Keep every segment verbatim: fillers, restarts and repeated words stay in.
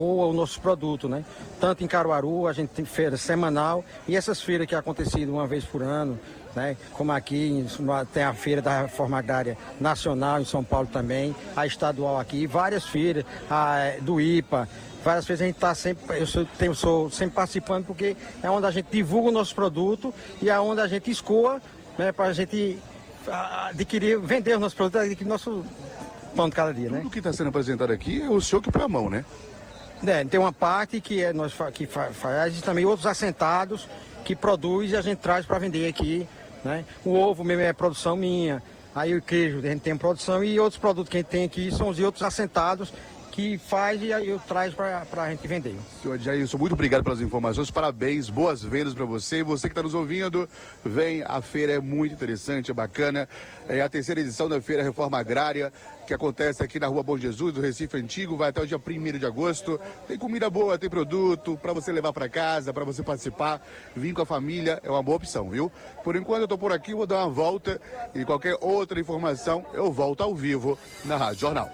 o nosso produto, né? Tanto em Caruaru, a gente tem feira semanal e essas feiras que acontecem uma vez por ano, né? Como aqui tem a feira da Reforma Agrária Nacional em São Paulo também, a estadual aqui, várias feiras, a do I P A, várias vezes a gente está sempre, eu sou, tenho, sou sempre participando porque é onde a gente divulga o nosso produto e é onde a gente escoa, né? Para a gente adquirir, vender os nossos produtos, adquirir nosso pão de cada dia, né? Tudo que está sendo apresentado aqui é o senhor que põe a mão, né? É, tem uma parte que é nós que faz e também outros assentados que produz e a gente traz para vender aqui, né? O ovo mesmo é produção minha, aí o queijo a gente tem produção e outros produtos que a gente tem aqui são os outros assentados que faz e aí eu traz para a gente vender. Senhor Jailson, muito obrigado pelas informações, parabéns, boas vendas para você. E você que está nos ouvindo, vem, a feira é muito interessante, é bacana. É a terceira edição da Feira Reforma Agrária, que acontece aqui na Rua Bom Jesus, do Recife Antigo, vai até o dia primeiro de agosto. Tem comida boa, tem produto para você levar para casa, para você participar, vir com a família, é uma boa opção, viu? Por enquanto eu estou por aqui, vou dar uma volta e qualquer outra informação eu volto ao vivo na Rádio Jornal.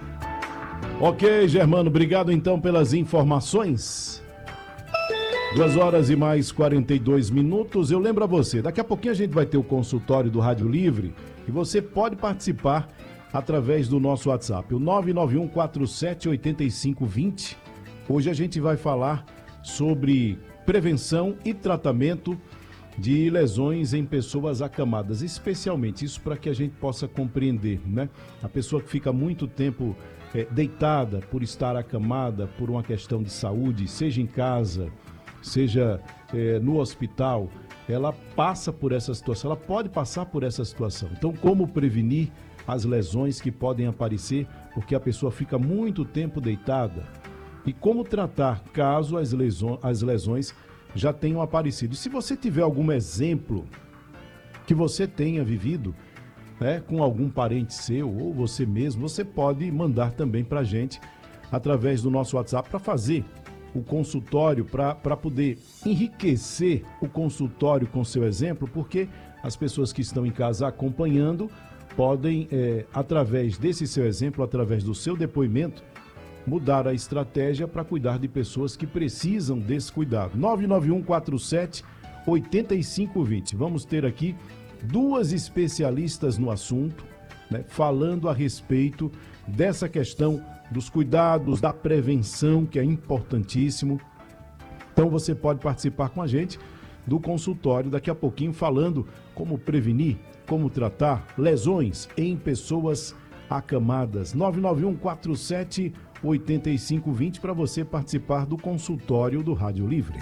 Ok, Germano, obrigado então pelas informações. Duas horas e mais quarenta e dois minutos. Eu lembro a você, daqui a pouquinho a gente vai ter o consultório do Rádio Livre e você pode participar através do nosso WhatsApp, o nove nove um quatro sete oito cinco dois zero. Hoje a gente vai falar sobre prevenção e tratamento de lesões em pessoas acamadas, especialmente isso para que a gente possa compreender, né? A pessoa que fica muito tempo é, deitada por estar acamada por uma questão de saúde, seja em casa, seja é, no hospital, ela passa por essa situação, ela pode passar por essa situação. Então, como prevenir as lesões que podem aparecer porque a pessoa fica muito tempo deitada? E como tratar caso as lesões, as lesões já tenham aparecido? E se você tiver algum exemplo que você tenha vivido, né, com algum parente seu ou você mesmo, você pode mandar também para a gente através do nosso WhatsApp para fazer o consultório, para poder enriquecer o consultório com seu exemplo, porque as pessoas que estão em casa acompanhando podem, é, através desse seu exemplo, através do seu depoimento, mudar a estratégia para cuidar de pessoas que precisam desse cuidado. nove nove um quatro sete oito cinco dois zero. Vamos ter aqui duas especialistas no assunto, né, falando a respeito dessa questão dos cuidados, da prevenção, que é importantíssimo. Então você pode participar com a gente do consultório daqui a pouquinho, falando como prevenir, como tratar lesões em pessoas acamadas. nove nove um quatro sete oito cinco dois zero para você participar do consultório do Rádio Livre.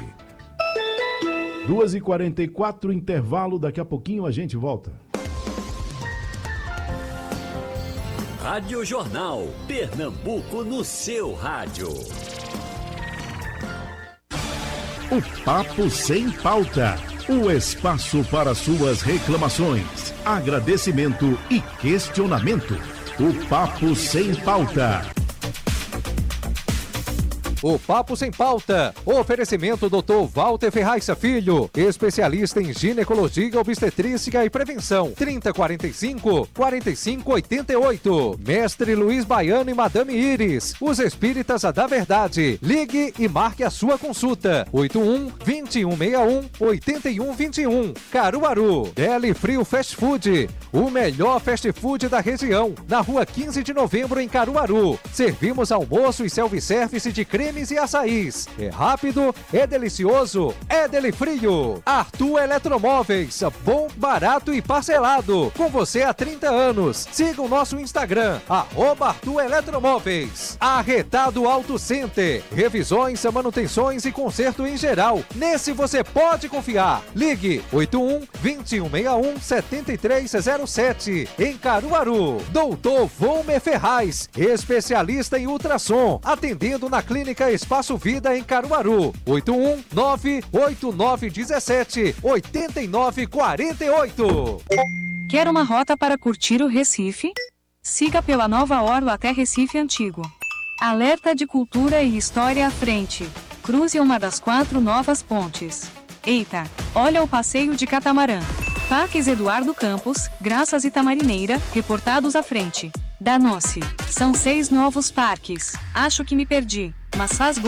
duas e quarenta e quatro, intervalo, daqui a pouquinho a gente volta. Rádio Jornal, Pernambuco no seu rádio. O Papo Sem Pauta, o espaço para suas reclamações, agradecimento e questionamento. O Papo Sem Pauta. O Papo Sem Pauta. Oferecimento doutor Walter Ferraz Filho, especialista em ginecologia, obstetrícia e prevenção. trinta, quarenta e cinco, quarenta e cinco, oitenta e oito. Mestre Luiz Baiano e Madame Iris, os espíritas da verdade. Ligue e marque a sua consulta. oito um, dois um seis um, oito um dois um. Caruaru. Deli Frio Fast Food, o melhor fast food da região. Na rua quinze de novembro, em Caruaru. Servimos almoço e self-service de cremes e açaís. É rápido, é delicioso, é Deli Frio. Arthur Eletromóveis, bom, barato e parcelado. Com você há trinta anos. Siga o nosso Instagram, arroba Arthur Eletromóveis. Arretado Auto Center, revisões, manutenções e conserto em geral. Nesse você pode confiar. Ligue oito um, dois um seis um, sete três zero sete. Em Caruaru. doutor Volmer Ferraz, especialista em ultrassom, atendendo na Clínica Espaço Vida em Caruaru. oito um nove oito nove um sete oito nove quatro oito. Quer uma rota para curtir o Recife? Siga pela Nova Orla até Recife Antigo. Alerta de cultura e história à frente. Cruze uma das quatro novas pontes. Eita, olha o passeio de catamarã. Parques Eduardo Campos, Graças e Tamarineira, reportados à frente. Danou-se. São seis novos parques. Acho que me perdi. Massas